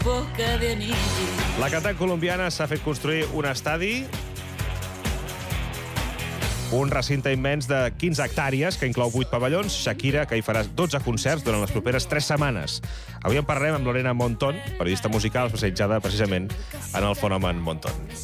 boca de anillo. La cantant colombiana s'ha fet construir un estadi, un recinte immens de 15 hectàrees que inclou 8 pavellons. Shakira, que hi farà 12 concerts durant les properes 3 setmanes. Avui en parlarem amb Lorena Montón, periodista musical especialitzada precisament en el fenomen Montón.